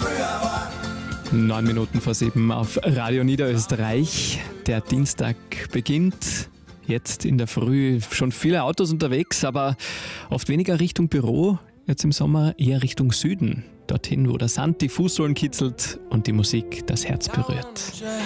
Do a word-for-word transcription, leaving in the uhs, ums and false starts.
Neun Minuten vor sieben auf Radio Niederösterreich. Der Dienstag beginnt. Jetzt in der Früh schon viele Autos unterwegs, aber oft weniger Richtung Büro. Jetzt im Sommer eher Richtung Süden. Dorthin, wo der Sand die Fußsohlen kitzelt und die Musik das Herz berührt.